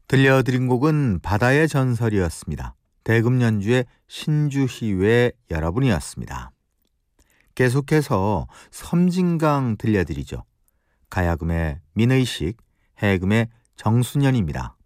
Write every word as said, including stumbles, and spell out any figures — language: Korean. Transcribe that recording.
들려드린 곡은 바다의 전설이었습니다. 대금 연주의 신주희의 여러분이었습니다. 계속해서 섬진강 들려드리죠. 가야금의 민의식, 해금의 정순연입니다.